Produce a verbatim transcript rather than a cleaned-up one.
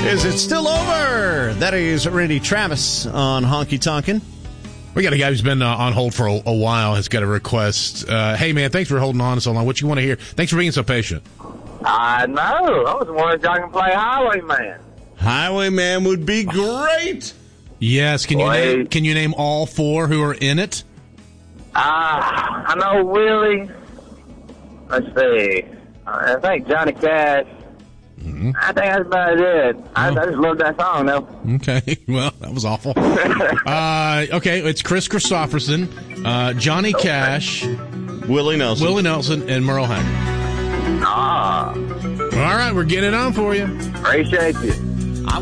Is it still over? That is Randy Travis on Honky Tonkin'. We got a guy who's been uh, on hold for a, a while. Has got a request. Uh, hey, man, thanks for holding on so long. What you want to hear? Thanks for being so patient. I know. I was wondering if I can play Highwayman. Highwayman would be great. Yes. Can you name, can you name all four who are in it? Uh, I know Willie. Let's see. I think Johnny Cash. Mm-hmm. I think that's about it. I, oh. I just love that song, though. Okay. Well, that was awful. uh, okay, it's Chris Christopherson, uh, Johnny Cash, Willie Nelson, Willie Nelson, and Merle Haggard. Ah. All right, we're getting it on for you. Appreciate you.